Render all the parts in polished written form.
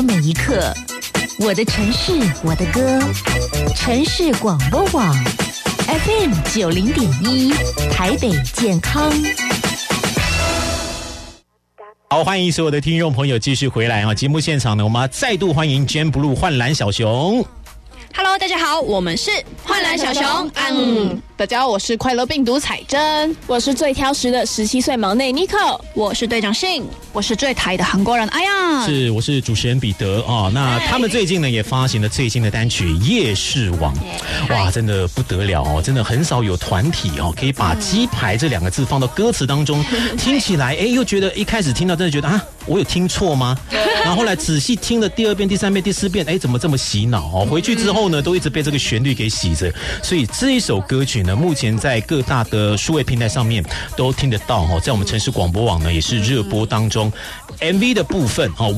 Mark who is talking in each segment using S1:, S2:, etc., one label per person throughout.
S1: 每一刻。我的城市，我的歌，城市广播网 FM 90.1，台北健康。
S2: 好，欢迎所有的听众朋友继续回来啊！节目现场呢，我们再度欢迎 Jam Blue 幻蓝小熊。
S3: Hello， 大家好，我们是幻蓝小熊。
S4: 大家好，我是快乐病毒彩珍，
S5: 我是最挑食的17岁毛内 Nico，
S3: 我是队长信，我是最台的韩国人哎呀，
S2: 是，我是主持人彼得啊。那他们最近呢也发行了最新的单曲《夜市王》，哇，真的不得了哦！真的很少有团体哦可以把鸡排这2个字放到歌词当中，听起来又觉得一开始听到真的觉得啊，我有听错吗？然后后来仔细听了第2遍、第3遍、第4遍，怎么这么洗脑哦？回去之后呢，都一直被这个旋律给洗着，所以这一首歌曲呢，目前在各大的数位平台上面都听得到哦，在我们城市广播网呢也是热播当中。MV 的部分哦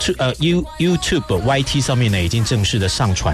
S2: YouTube YT 上面呢已经正式的上传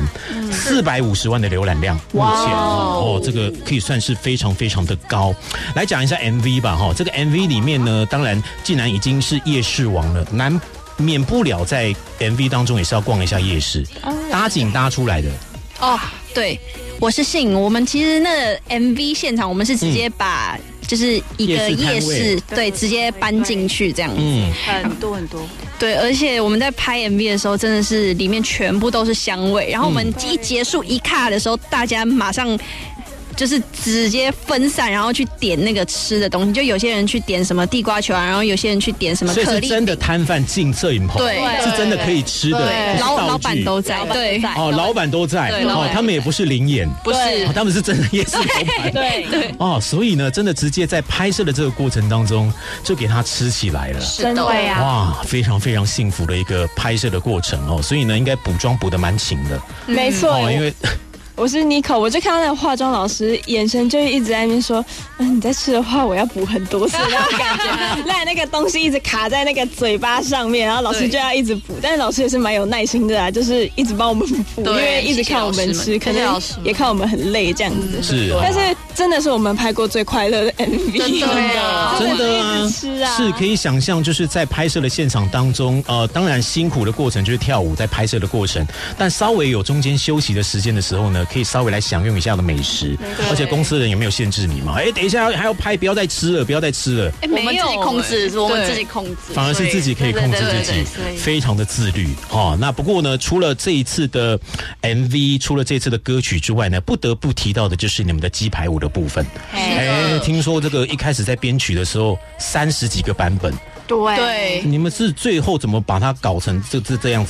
S2: ，450万的浏览量，目前哦这个可以算是非常非常的高。来讲一下 MV 吧哈，这个 MV 里面呢，当然既然已经是夜市王了，免不了在 MV 当中也是要逛一下夜市，搭景搭出来的
S3: 哦，对，我是信。我们其实那 MV 现场，我们是直接把就是一个夜市，对，直接搬进去这样子，
S4: 很多很多。
S3: 对，而且我们在拍 MV 的时候，真的是里面全部都是香味。然后我们一结束一卡的时候，大家马上就是直接分散，然后去点那个吃的东西。就有些人去点什么地瓜球啊，然后有些人去点什么可丽饼。
S2: 所以是真的摊贩进摄影棚，
S3: 对，
S2: 是真的可以吃的，
S3: 老板都在，对，
S2: 哦，老板都在，哦，他们也不是灵眼，
S3: 不是，
S2: 他们是真的夜市老板，
S3: 对，
S2: 哦，所以呢，真的直接在拍摄的这个过程当中就给他吃起来了，
S3: 是的呀，
S2: 哇，非常非常幸福的一个拍摄的过程哦，所以呢，应该补妆补得蛮勤的，
S5: 没错，
S2: 因为。
S5: 我是 Nico， 我就看到那个化妆老师眼神就一直在那边说，你在吃的话我要补很多次那种感觉，那个东西一直卡在那个嘴巴上面，然后老师就要一直补，但是老师也是蛮有耐心的啊，就是一直帮我们补，因为一直看我们吃，可能也看我们很累这样子，
S2: 是，
S5: 但是真的是我们拍过最快乐的 MV，
S2: 真的啊，是可以想象，就是在拍摄的现场当中，当然辛苦的过程就是跳舞，在拍摄的过程，但稍微有中间休息的时间的时候呢，可以稍微来享用一下的美食，而且公司的人也没有限制你嘛，等一下还要拍，不要再吃了，我们
S3: 自己控制，是我们自己控制，
S2: 反而是自己可以控制自己，非常的自律哦。那不过呢，除了这一次的 MV， 除了这次的歌曲之外呢，不得不提到的就是你们的鸡排舞的部分。听说这个一开始在编曲的时候30几个版本，
S3: 对，
S2: 你们是最后怎么把它搞成这样？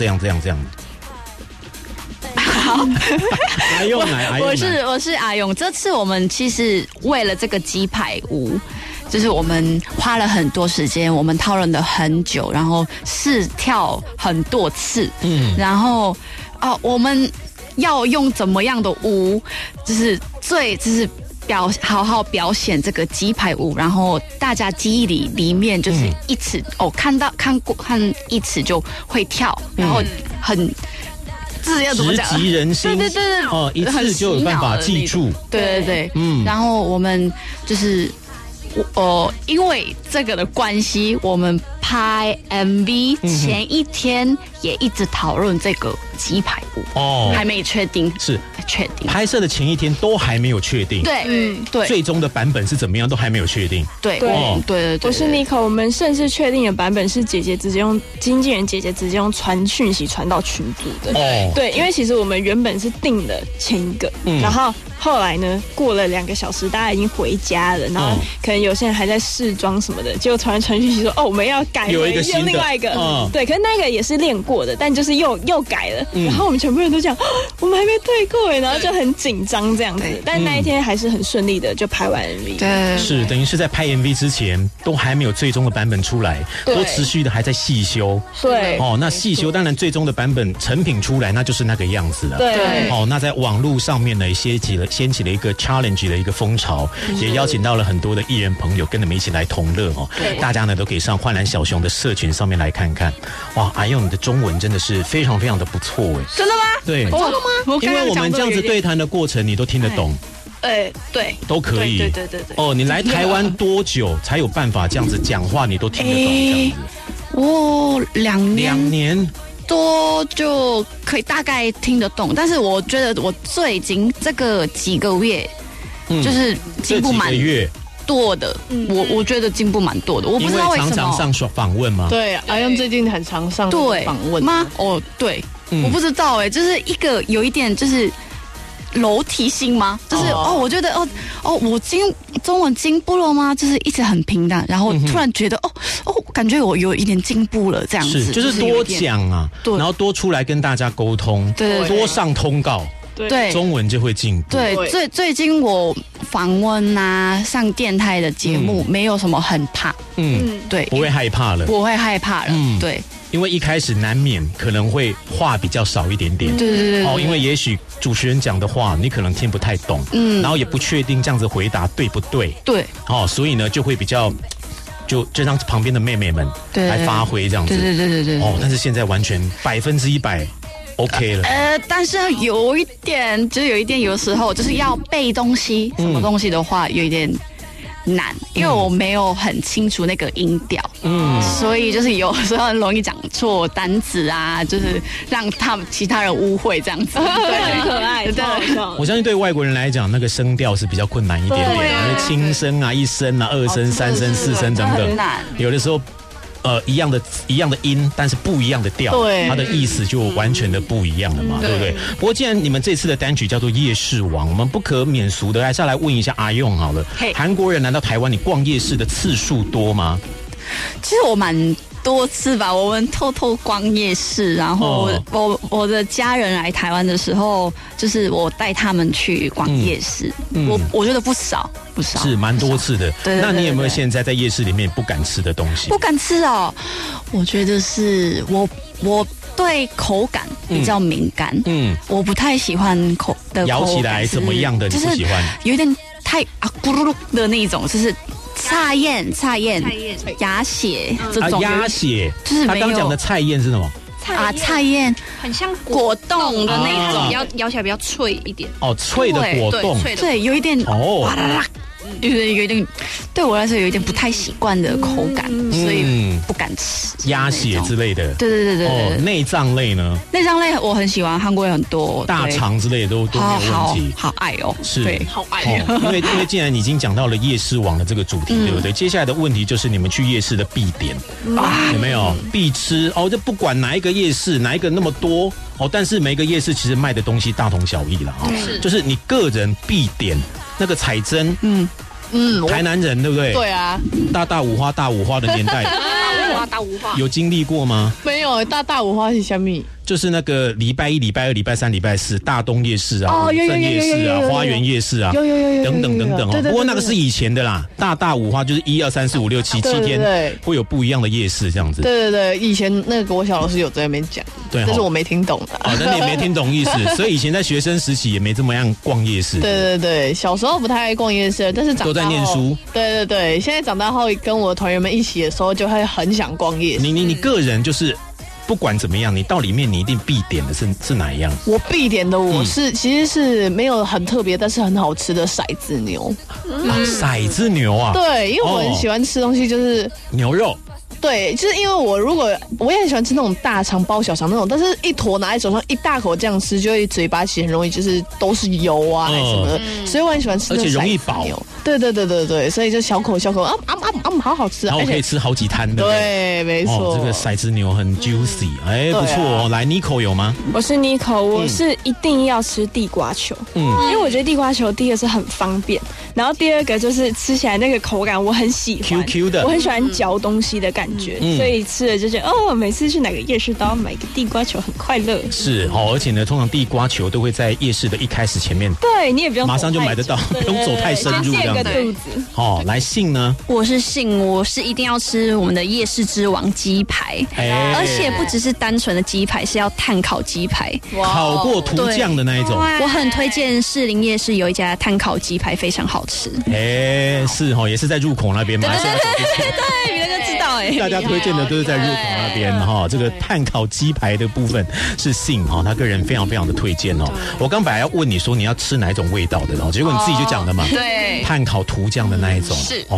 S3: 好，
S2: 阿勇来，
S3: 我是阿勇。这次我们其实为了这个鸡排舞，就是我们花了很多时间，我们讨论了很久，然后试跳很多次，然后我们要用怎么样的舞，就是好好表现这个鸡排舞，然后大家记忆里面就是一次看一次就会跳，然后很。
S2: 直击人心，
S3: 对，
S2: 一次就有办法记住，
S3: 对，然后我们就是因为这个的关系，我们拍 MV 前一天也一直讨论这个鸡排舞，还没确定，
S2: 是
S3: 确定
S2: 拍摄的前一天都还没有确定，
S3: 对，
S2: 最终的版本是怎么样都还没有确定，
S3: 对，
S5: 我是 Nico， 我们甚至确定的版本是经纪人姐姐直接用传讯息传到群组的，对，因为其实我们原本是定的前一个，然后后来呢，过了2个小时，大家已经回家了，然后可能有些人还在试妆什么的，结果突然传讯息说，我们要改
S2: 有一个新的，
S5: 另外一个，对，可是那个也是练过的，但就是又改了，然后我们全部人都讲，我们还没对过然后就很紧张这样子，但那一天还是很顺利的就拍完 MV，
S3: 对，
S2: 是等于是在拍 MV 之前都还没有最终的版本出来，都持续的还在细修，
S5: 对，
S2: 那细修当然最终的版本成品出来那就是那个样子了，
S5: 对，
S2: 那在网络上面呢掀起了一个 challenge 的一个风潮，也邀请到了很多的艺人朋友跟你们一起来同乐大家呢都可以上幻蓝小熊的社群上面来看看，哇，阿佑你的中文真的是非常非常的不错
S3: 真的吗？
S2: 对，
S3: 真的吗？
S2: 因为我们这样子对谈的过程你都听得懂，
S3: 对，
S2: 都可以，
S3: 对，
S2: 你来台湾多久才有办法这样子讲话你都听得懂这样子？
S3: 2年。 多就可以大概听得懂，但是我觉得我最近这个几个月，就是进步蛮多的。我觉得进步蛮多的，我不知道为什么。
S2: 因为常常上访问吗？
S4: 对，阿用最近很常上访问
S3: 吗？哦，对，我不知道就是一个有一点就是楼梯性吗？就是我觉得我中文进步了吗？就是一直很平淡，然后突然觉得感觉我有一点进步了，这样子。
S2: 就是多讲啊，然后多出来跟大家沟通，多上通告。
S3: 对，
S2: 中文就会进步。
S3: 对，最近我访问啊，上电台的节目，没有什么很怕。对，
S2: 不会害怕了。
S3: 不会害怕了。对，
S2: 因为一开始难免可能会话比较少一点点。
S3: 对。
S2: 因为也许主持人讲的话你可能听不太懂，然后也不确定这样子回答对不对。
S3: 对。
S2: 所以呢就会比较。就让旁边的妹妹们来发挥这样子。对。但是现在完全100%。OK 了，
S3: 但是有一点，有时候就是要背东西，什么东西的话，有一点难，因为我没有很清楚那个音调，所以就是有时候很容易讲错单词啊，就是让其他人误会这样子，
S5: 对，很可爱，对。
S2: 我相信对外国人来讲，那个声调是比较困难一点点，因为轻声啊、1声啊、2声、3声、4声等等，有的时候。一样的音，但是不一样的调，它的意思就完全的不一样了嘛，对不对？不过既然你们这次的单曲叫做《夜市王》，我们不可免俗的还是要来问一下阿用好了。韩国人来到台湾，你逛夜市的次数多吗？
S3: 其实我蛮多次吧，我们偷偷逛夜市，然后我的家人来台湾的时候，就是我带他们去逛夜市，我觉得不少，
S2: 是蛮多次的。
S3: 对。
S2: 那你有没有现在在夜市里面不敢吃的东西？
S3: 不敢吃哦，我觉得是我对口感比较敏感，我不太喜欢口感，
S2: 咬起来怎么样的你不喜欢？
S3: 有一点太咕噜噜的那一种，就是。菜燕、鸭血这种
S2: 鸭血，
S3: 就是
S2: 他刚讲的菜燕是什么？
S3: 菜燕
S4: 很像
S3: 果冻的那种，
S4: 咬起来比较脆一点。
S2: 脆的果冻，
S3: 对，有一点就是有一点对我来说有一点不太习惯的口感，所以不敢吃
S2: 鸭血之类的。
S3: 对。
S2: 内脏类呢？
S3: 内脏类我很喜欢，韩国有很多
S2: 大肠之类的都没有问题。
S3: 好爱哦，
S2: 是
S3: 好爱哦。
S2: 因为既然已经讲到了夜市网的这个主题，对不对？接下来的问题就是你们去夜市的必点，有没有必吃？这不管哪一个夜市，哪一个那么多但是每个夜市其实卖的东西大同小异了就是你个人必点那个彩珍，台南人对不对？
S4: 对啊，
S2: 大五花的年代，
S4: 大五花
S2: 有经历过吗？
S4: 没有，大五花是什么？
S2: 就是那个礼拜1、礼拜2、礼拜3、礼拜4，大东夜市啊、镇夜市啊、花园夜市啊，等等不过那个是以前的啦，大五花就是1、2、3、4、5、6、7天会有不一样的夜市这样子。
S4: 对，以前那个国小老师有在那边讲，但是我没听懂的。
S2: 那你也没听懂意思，所以以前在学生时期也没这么样逛夜市。
S4: 对，小时候不太爱逛夜市，但是长大后
S2: 都在念书。
S4: 对，现在长大后跟我的团员们一起的时候，就会很想逛夜市。
S2: 你个人就是。不管怎么样，你到里面你一定必点的是哪一样？
S4: 我必点的其实是没有很特别，但是很好吃的骰子牛。
S2: 骰子牛啊？
S4: 对，因为我很喜欢吃东西，就是
S2: 牛肉。
S4: 对，就是因为我也很喜欢吃那种大肠包小肠那种，但是一坨拿在手上一大口这样吃，就会嘴巴其实很容易就是都是油啊什么的，所以我很喜欢吃，
S2: 而且容易饱。
S4: 对，所以就小口好好吃，
S2: 然后可以吃好几摊的。
S4: 对，没错。
S2: 这个骰子牛很 juicy，不错来 Nico 有吗？
S5: 我是 Nico， 我是一定要吃地瓜球，因为我觉得地瓜球第一个是很方便，然后第二个就是吃起来那个口感我很喜欢
S2: ，QQ 的，
S5: 我很喜欢嚼东西的感觉，所以吃了就觉得每次去哪个夜市都要买个地瓜球，很快乐。
S2: 是而且呢，通常地瓜球都会在夜市的一开始前面，
S5: 对你也不用
S2: 马上就买得到，不用走太深入这样子。
S5: 肚子
S2: 来信呢？
S6: 我是信，我是一定要吃我们的夜市之王鸡排，而且不只是单纯的鸡排，是要炭烤鸡排，
S2: 烤过涂酱的那一种。
S6: 我很推荐士林夜市有一家炭烤鸡排，非常好吃。
S2: 是也是在入口那边吗？
S6: 对，别人就知道
S2: 大家推荐的都是在入口那边这个炭烤鸡排的部分是信他个人非常非常的推荐我刚本来要问你说你要吃哪一种味道的结果你自己就讲了嘛。
S6: 对，
S2: 炭烤涂酱的那一种
S6: 是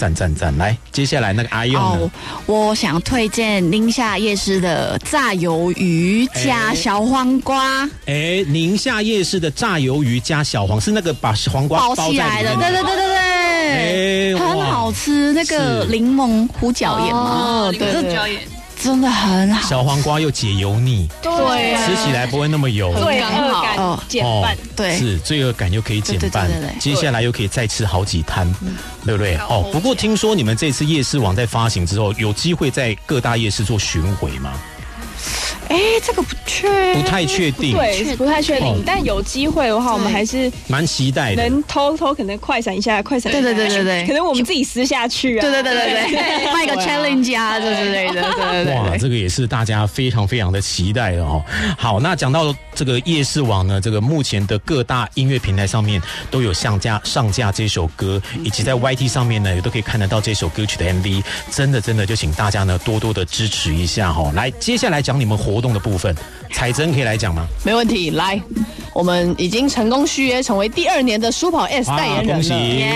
S2: 赞！来，接下来那个阿用呢？
S3: 我想推荐宁夏夜市的炸鱿鱼加小黄瓜。
S2: 宁夏夜市的炸鱿鱼加小黄是那个把黄瓜包
S3: 起来的，对，很好吃。那个柠檬胡椒盐嘛，
S5: 对。
S3: 真的很好，
S2: 小黄瓜又解油腻，
S5: 对，
S2: 吃起来不会那么油，
S5: 罪恶感减半，
S3: 对，
S2: 是罪恶感又可以减半，接下来又可以再吃好几摊，对不对？不过听说你们这次夜市网在发行之后，有机会在各大夜市做巡回吗？
S3: 这个不
S2: 太确定，
S5: 对，不太确定。但有机会的话，我们还是
S2: 蛮期待的。
S5: 能偷可能快闪一下，对，可能我们自己私下去啊，
S3: 对，卖个 challenge 啊之类的，对。
S2: 哇，这个也是大家非常非常的期待的哦。好，那讲到这个夜市网呢，这个目前的各大音乐平台上面都有上架这首歌，以及在 YT 上面呢也都可以看得到这首歌曲的 MV。真的就请大家呢多多的支持一下哈。来，接下来讲你们活动的部分，彩珍可以来讲吗？
S4: 没问题，来，我们已经成功续约成为第2年的舒跑 S 代言人了，
S2: 恭喜！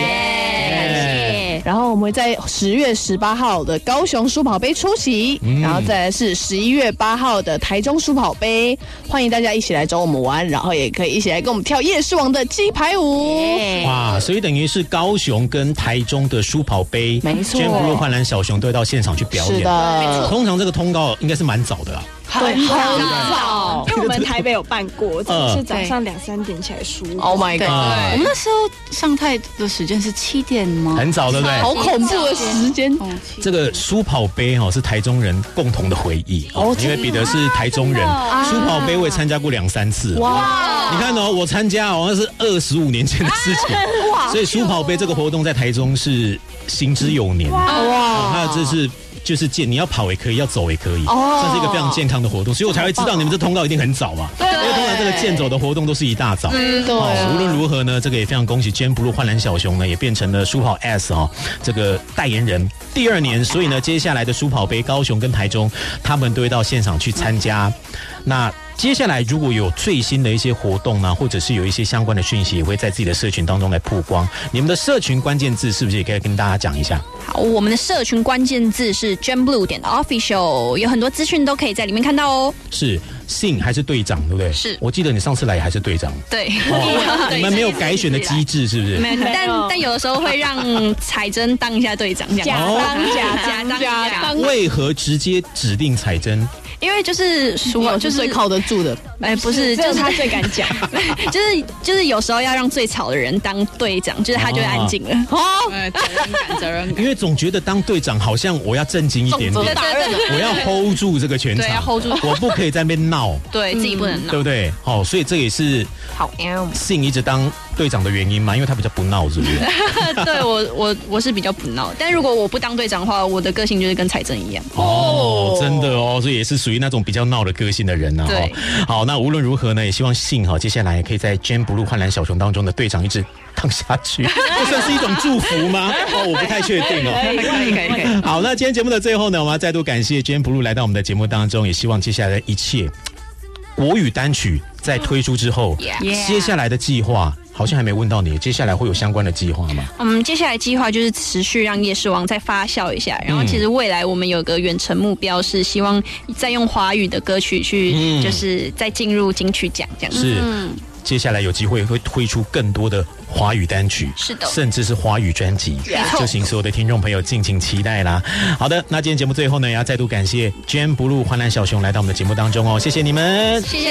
S4: 然后我们会在10月18号的高雄舒跑杯出席，然后再来是11月8号的台中舒跑杯，欢迎大家一起来找我们玩，然后也可以一起来跟我们跳夜市王的鸡排舞。
S2: 哇，所以等于是高雄跟台中的舒跑杯，
S4: 没错，
S2: 捐不入焕然小熊都会到现场去表演。
S4: 是的，
S6: 没错。
S2: 通常这个通告应该是蛮早的啦。
S4: 很早，
S5: 因为我们台北有办过，是早上2、3点起来输。
S4: Oh my god！
S3: 我们那时候上台的时间是7点吗？
S2: 很早，对不对？
S4: 好恐怖的时间。
S2: 这个舒跑杯是台中人共同的回忆因为彼得是台中人，舒跑杯我也参加过2、3次。哇！你看我参加好像是25年前的事情，所以舒跑杯这个活动在台中是行之有年。哇！还有这是。就是你要跑也可以，要走也可以，算是一个非常健康的活动，所以我才会知道你们这通告一定很早嘛。因为通常这个健走的活动都是一大早。对。无论如何呢，这个也非常恭喜今天不入焕然小熊呢，也变成了舒跑 S 这个代言人第2年，所以呢，接下来的舒跑杯高雄跟台中，他们都会到现场去参加。那接下来如果有最新的一些活动呢，或者是有一些相关的讯息，也会在自己的社群当中来曝光。你们的社群关键字是不是也可以跟大家讲一下？
S6: 好，我们的社群关键字是 JamBlue.official， 有很多资讯都可以在里面看到哦。
S2: 是信还是队长，对不对？
S6: 是。
S2: 我记得你上次来还是队长。
S6: 对。
S2: 你们没有改选的机制是不是？
S6: 没有，但有的时候会让彩珍当一下队长，这样。
S2: 假当。为何直接指定彩珍？
S6: 因为就是就是
S4: 最靠得住的，
S6: 不是，就是
S5: 他最敢讲，
S6: 就是有时候要让最吵的人当队长，就是他就会安静了。
S3: 责任感。
S2: 因为总觉得当队长好像我要正经一点点，我要 hold 住这个全场，
S6: 对，要 hold 住，
S2: 我不可以在那边闹，
S6: 对自己不能闹，
S2: 对不对？所以这也是信一直当队长的原因嘛，因为他比较不闹，是不是？
S6: 对，我是比较不闹，但如果我不当队长的话，我的个性就是跟彩珍一样。
S2: 真的所以也是属于那种比较闹的个性的人啊。
S6: 对，
S2: 好，那无论如何呢，也希望信接下来也可以在 Jam Blue 焕然小熊当中的队长一直当下去，这算是一种祝福吗？我不太确定
S3: 可以。
S2: 好，那今天节目的最后呢，我们要再度感谢 Jam Blue 来到我们的节目当中，也希望接下来的一切国语单曲在推出之后，接下来的计划。好像还没问到你，接下来会有相关的计划吗？
S6: 接下来计划就是持续让夜市王再发酵一下，然后其实未来我们有个远程目标是希望再用华语的歌曲去，就是再进入金曲奖这样子。
S2: 是，接下来有机会会推出更多的华语单曲，
S6: 是的，
S2: 甚至是华语专辑，就请所有的听众朋友敬请期待啦。好的，那今天节目最后呢，也要再度感谢 Jam Blue 焕然小熊来到我们的节目当中谢谢你们，谢谢。